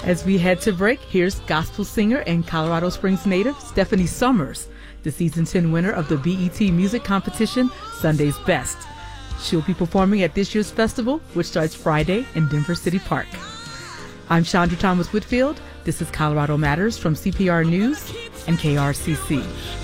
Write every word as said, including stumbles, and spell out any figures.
As we head to break, here's gospel singer and Colorado Springs native Stephanie Summers, the season ten winner of the B E T music competition, Sunday's Best. She'll be performing at this year's festival, which starts Friday in Denver City Park. I'm Chandra Thomas Whitfield. This is Colorado Matters from C P R News and K R C C.